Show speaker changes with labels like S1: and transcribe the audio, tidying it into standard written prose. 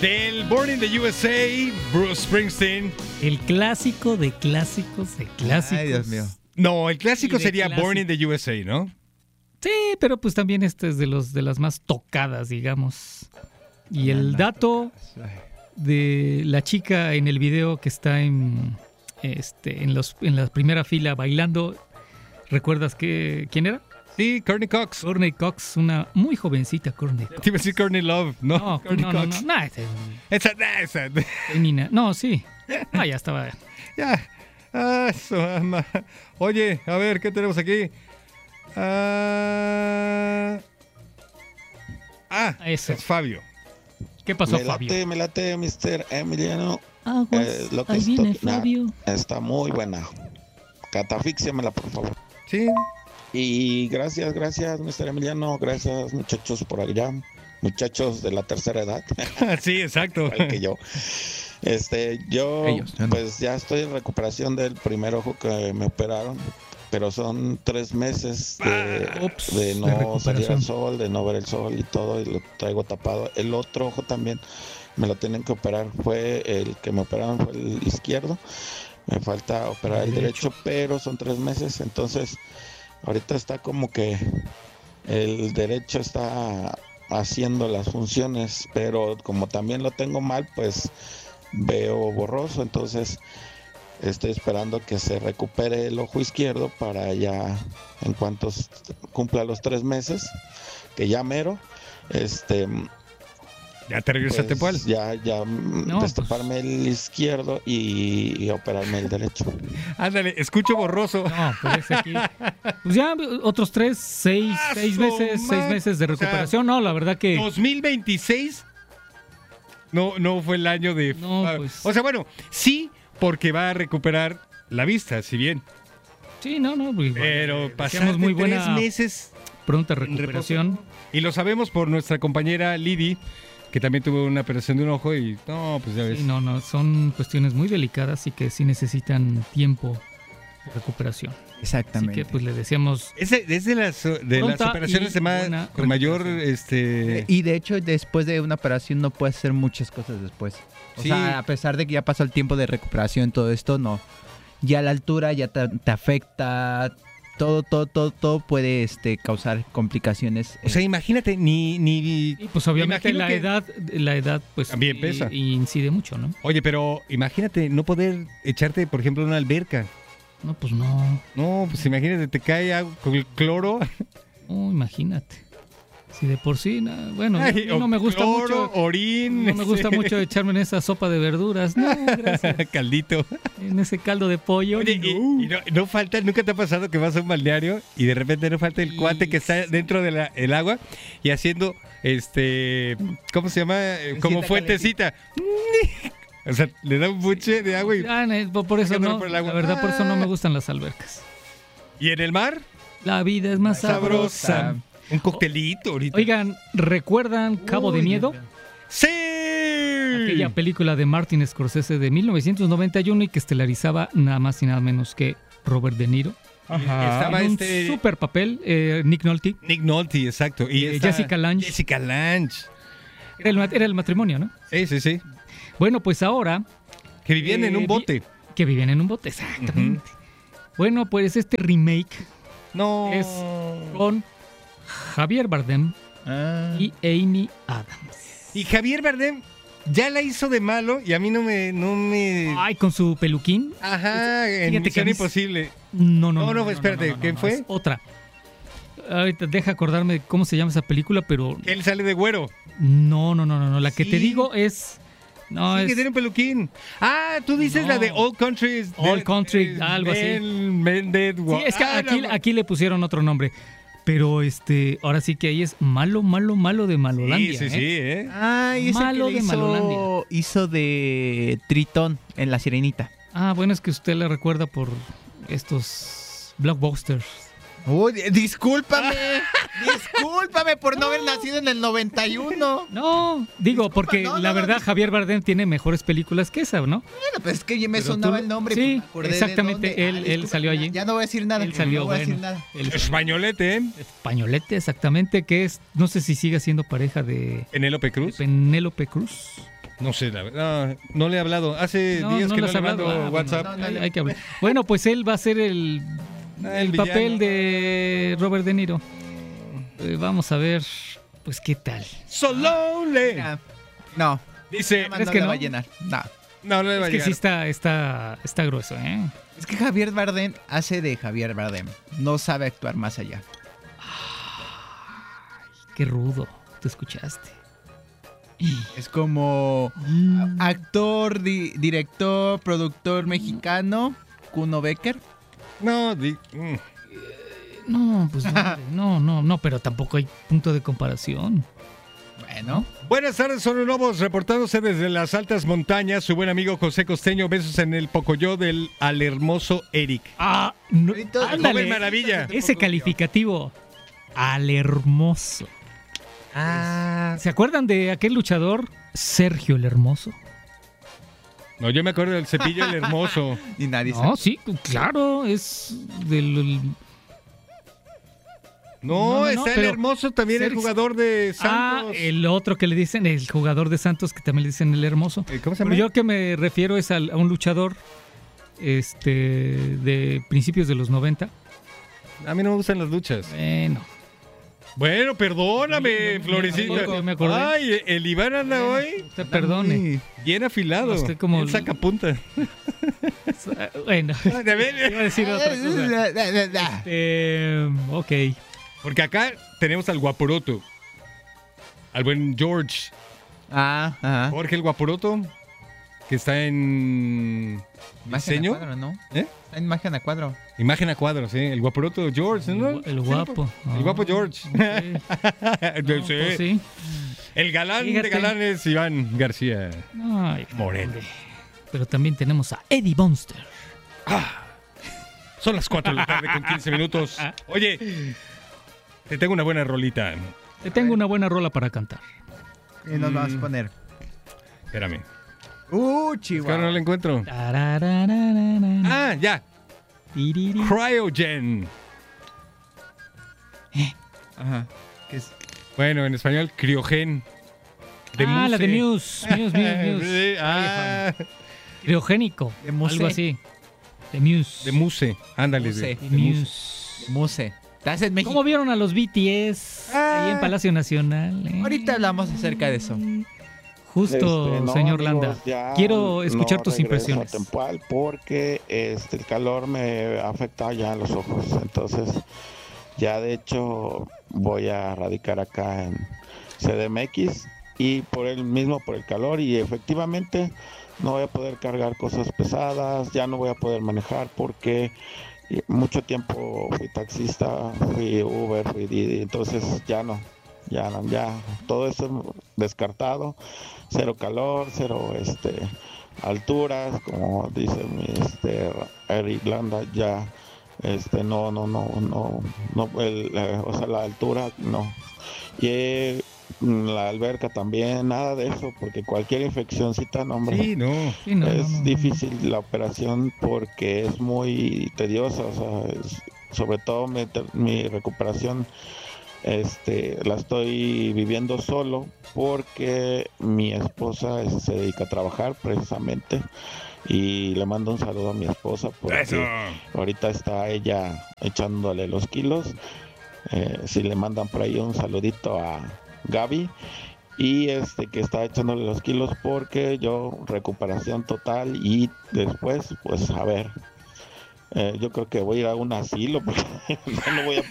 S1: Del Born in the USA, Bruce Springsteen.
S2: El clásico de clásicos de clásicos.
S3: Ay, Dios mío.
S1: No, el clásico sería
S2: clásico.
S1: Born in the USA, ¿no?
S2: Sí, pero pues también este es de las más tocadas, digamos. Y el dato de la chica en el video que está en la primera fila bailando, ¿recuerdas quién era?
S1: Sí, Courtney Cox.
S2: Courtney Cox, una muy jovencita Courtney Cox.
S1: Te iba a decir Courtney Love, ¿no?
S2: No,
S1: Courtney Cox. Esa.
S2: Femina. No, sí. Ah, ya estaba.
S1: Ya. Eso, mamá. Oye, a ver, ¿qué tenemos aquí?
S2: Eso.
S1: Es Fabio.
S2: ¿Qué pasó, Fabio?
S4: Me late, Mr. Emiliano.
S2: Aguas,
S4: Lo que
S2: ahí viene
S4: estoy- nah,
S2: Fabio.
S4: Está muy buena. Catafíxiamela, por favor.
S1: Sí.
S4: Y gracias, Mr. Emiliano. Gracias, muchachos por allá. Muchachos de la tercera edad.
S1: Sí, exacto.
S4: Igual que yo. Yo
S3: Ellos, yo no.
S4: pues ya estoy en recuperación del primer ojo que me operaron. Pero son 3 meses de
S2: de
S4: no
S2: recuperación.
S4: salir al sol, de no ver el sol y todo, y lo traigo tapado. El otro ojo también me lo tienen que operar. El que me operaron fue el izquierdo. Me falta operar el derecho, pero son 3 meses. Entonces, ahorita está como que el derecho está haciendo las funciones, pero como también lo tengo mal, pues veo borroso. Entonces, estoy esperando que se recupere el ojo izquierdo para ya, en cuanto cumpla los 3 meses, que ya mero,
S1: Ya te regresó a Tepual.
S4: pues ya destaparme el izquierdo y operarme el derecho.
S1: Ándale, escucho borroso.
S2: No, pues es aquí. Pues ya otros 6 meses de recuperación. No, la verdad que
S1: 2026 no fue el año de...
S2: No, pues.
S1: O sea, bueno, sí, porque va a recuperar la vista, si bien.
S2: sí, no, pues,
S1: Pero
S2: deseamos
S1: pasamos
S2: muy
S1: muy 3
S2: buena
S1: meses
S2: pronta
S1: en
S2: recuperación.
S1: reposo. Y lo sabemos por nuestra compañera Lidi, que también tuvo una operación de un ojo y no, pues ya ves.
S2: Sí, no, son cuestiones muy delicadas y que sí necesitan tiempo de recuperación.
S3: Exactamente.
S2: Así que pues le deseamos
S1: Es de las
S2: Pronta
S1: operaciones
S2: y buena
S1: con mayor...
S3: Y de hecho, después de una operación no puedes hacer muchas cosas después. O
S1: Sí.
S3: sea, a pesar de que ya pasó el tiempo de recuperación, todo esto, no. Ya la altura ya te afecta. Todo puede causar complicaciones.
S1: O sea, imagínate, ni...
S2: y pues obviamente
S1: imagino
S2: la edad pues
S1: También pesa.
S2: incide mucho, ¿no?
S1: Oye, pero imagínate no poder echarte, por ejemplo, una alberca.
S2: No, pues no.
S1: No, pues imagínate, te cae agua con el cloro.
S2: No, imagínate. Si de por sí, bueno,
S1: Ay,
S2: no me gusta
S1: cloro,
S2: mucho.
S1: orín.
S2: No me gusta mucho echarme en esa sopa de verduras. No, gracias.
S1: Caldito.
S2: En ese caldo de pollo.
S1: Oye, y no falta, ¿nunca te ha pasado que vas a un balneario y de repente no falta el cuate que está dentro de el agua y haciendo, ¿cómo se llama? Como fuentecita. O sea, le da un buche de agua y...
S2: Por eso
S1: sacándolo
S2: no,
S1: por el agua.
S2: la verdad, por eso no me gustan las albercas.
S1: ¿Y en el mar?
S2: La vida es más sabrosa.
S1: Un coctelito ahorita.
S2: Oigan, ¿recuerdan Cabo de Miedo?
S1: ¡Sí!
S2: Aquella película de Martin Scorsese de 1991 y que estelarizaba nada más y nada menos que Robert De Niro.
S1: Ajá. Estaba
S2: En un super papel, Nick Nolte.
S1: Nick Nolte, exacto. Y
S2: Jessica Lange.
S1: Jessica Lange.
S2: Era el matrimonio, ¿no?
S1: Sí.
S2: Bueno, pues ahora...
S1: Que vivían en un bote.
S2: Que vivían en un bote, exactamente. Bueno, pues este remake
S1: No.
S2: es con Javier Bardem y Amy Adams.
S1: Y Javier Bardem ya la hizo de malo y a mí no me...
S2: Ay, con su peluquín.
S1: Ajá, en
S2: Fíjate que
S1: Misión
S2: a mí-
S1: Imposible.
S2: No,
S1: espérate, ¿quién fue?
S2: es otra. Ahorita deja acordarme cómo se llama esa película, pero
S1: Él sale de güero.
S2: no. La que
S1: Sí.
S2: te digo es... No,
S1: Sí,
S2: es...
S1: que tiene un peluquín. Ah, tú dices
S2: No.
S1: la de All Country.
S2: All Country, algo así.
S1: Men Dead
S2: Sí, es que aquí le pusieron otro nombre. Pero ahora sí que ahí es malo de Malolandia.
S1: Sí,
S2: ¿eh?
S3: Ay, ese
S2: Malo
S3: que le
S2: de Malolandia.
S3: hizo de Tritón en La Sirenita.
S2: Ah, bueno, es que usted le recuerda por estos blockbusters.
S3: Uy, discúlpame por no haber nacido en el 91.
S2: No, digo,
S3: Disculpa,
S2: porque
S3: no,
S2: la
S3: no,
S2: verdad
S3: no.
S2: Javier Bardem tiene mejores películas que esa, ¿no?
S3: Bueno, pues es que ya me
S2: Pero
S3: sonaba
S2: tú-
S3: el nombre.
S2: sí,
S3: pues me acordé de
S2: exactamente,
S3: dónde.
S2: él
S3: Disculpa,
S2: salió allí.
S3: Ya no voy a decir nada.
S2: Él salió,
S3: no voy a decir
S2: bueno.
S3: nada.
S2: El
S1: Españolete, ¿eh?
S2: españolete, exactamente, que es, no sé si sigue siendo pareja de
S1: Penélope Cruz.
S2: Penélope Cruz.
S1: No sé, la verdad. No le he hablado. Hace días que no
S2: has
S1: le
S2: hablado.
S1: mando WhatsApp.
S2: Bueno, hay que hablar. Bueno, pues él va a hacer el papel de Robert De Niro. Vamos a ver, pues qué tal.
S1: So lonely.
S3: No.
S1: Dice,
S3: No,
S2: ¿crees
S3: no
S2: que
S3: le
S2: no?
S3: va a llenar. No.
S1: no le va a
S2: Es que
S1: llegar.
S2: sí está grueso, ¿eh?
S3: Es que Javier Bardem hace de Javier Bardem. No sabe actuar más allá.
S2: Qué rudo, te escuchaste.
S3: Es como actor, director, productor mexicano, Kuno Becker.
S1: No,
S2: No, pues no, pero tampoco hay punto de comparación.
S3: Bueno.
S1: Buenas tardes, son Lobos, reportándose desde las altas montañas. Su buen amigo José Costeño, besos en el Pocoyo del al hermoso Eric.
S2: No,
S3: Ahorita-
S2: ándale,
S1: Joven maravilla.
S2: ese calificativo, al hermoso. ¿Se acuerdan de aquel luchador, Sergio el Hermoso?
S1: No, yo me acuerdo del Cepillo el Hermoso.
S3: Y nadie
S2: No, sí, claro, es del...
S1: No,
S2: No,
S1: está el
S2: pero-
S1: Hermoso también, el
S2: Sergio-
S1: jugador de Santos.
S2: el otro que le dicen, el jugador de Santos, que también le dicen el Hermoso.
S1: ¿Cómo se
S2: Pero
S1: llama?
S2: yo que me refiero es a un luchador de principios de los 90.
S1: A mí no me gustan las luchas.
S2: Bueno,
S1: Perdóname,
S2: No,
S1: Florecita.
S2: yo me acordé.
S1: Ay, el Iván anda hoy
S2: usted perdone.
S1: bien afilado.
S2: Usted como
S1: Él saca punta.
S2: Bueno,
S1: De ver-
S2: iba a decir otra cosa. Ok.
S1: Porque acá tenemos al Guaporoto. Al buen George.
S3: Ajá.
S1: Jorge el Guaporoto. Que está en
S3: Imagen
S1: diseño.
S3: a cuadro, ¿no?
S1: ¿Eh?
S3: Está en imagen a cuadro.
S1: Imagen a cuadros, sí. El Guaporoto George, ¿no?
S2: El guapo.
S1: El guapo George.
S2: No,
S1: Sí.
S2: pues sí.
S1: El galán
S2: Fíjate.
S1: de galanes, Iván García
S2: Ay,
S1: Moreno.
S2: hombre. Pero también tenemos a Eddie Monster.
S1: Son las 4 de la tarde con 15 minutos. Oye, te tengo una buena rolita.
S2: Te tengo una buena rola para cantar.
S3: Y nos vamos a poner.
S1: Espérame. Es que
S3: Chihuahua.
S1: ahora no la encuentro.
S2: Tararararara.
S1: Ah, ya.
S2: Tiriri.
S1: Cryogen.
S3: Ajá. ¿Qué es?
S1: Bueno, en español, criogen.
S2: La de Muse. Muse.
S1: Sí, ah,
S2: Criogénico.
S3: De Muse.
S2: Algo así. De Muse.
S1: de Muse. Ándale.
S3: Muse.
S1: De
S2: De
S1: Muse.
S2: Muse.
S3: Muse. ¿Estás en México?
S2: ¿Cómo vieron a los BTS ahí en Palacio Nacional?
S3: Ahorita hablamos acerca de eso.
S2: Justo,
S4: No,
S2: señor
S4: amigos,
S2: Landa.
S4: ya
S2: Quiero escuchar
S4: no
S2: tus
S4: regreso
S2: impresiones.
S4: a Tempual porque el calor me afecta ya en los ojos. Entonces, ya de hecho voy a radicar acá en CDMX y por el calor y efectivamente no voy a poder cargar cosas pesadas, ya no voy a poder manejar porque mucho tiempo fui taxista, fui Uber, fui Didi, entonces ya todo eso descartado, cero calor, cero alturas, como dice mi Eric Landa, ya o sea, la altura no. Y la alberca también, nada de eso, porque cualquier infeccióncita, no, hombre.
S1: Sí, no.
S2: Sí, no,
S4: Es
S2: no.
S4: difícil la operación porque es muy tediosa, o sea, sobre todo mi recuperación la estoy viviendo solo porque mi esposa se dedica a trabajar precisamente y le mando un saludo a mi esposa porque
S1: Eso.
S4: ahorita está ella echándole los kilos. Si le mandan por ahí un saludito a Gaby y que está echándole los kilos porque yo recuperación total y después pues a ver, yo creo que voy a ir a un asilo porque ya no voy a